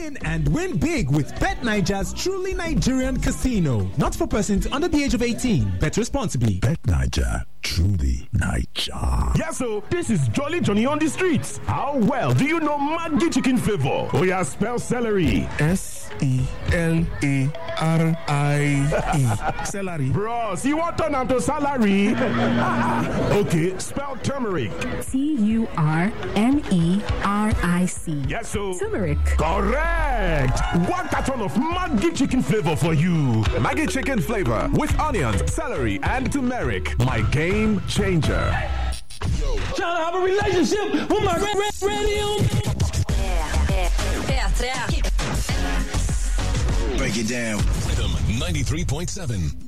Win and win big with Bet Niger's truly Nigerian casino. Not for persons under the age of 18. Bet responsibly. Bet Niger, truly Niger. Yes, so this is Jolly Johnny on the streets. How well do you know Maggi chicken flavor? Oh yeah, spell celery. S-E-L-A-R-I-E. Celery. Bros, you want turn to salary? Okay, spell turmeric. T-U-R-M-E-R-I-C. Yes, so turmeric. Correct. One carton of Maggi chicken flavor for you. Maggi chicken flavor with onions, celery, and turmeric. My game changer. Trying to have a relationship with my radio. Break it down. Rhythm 93.7.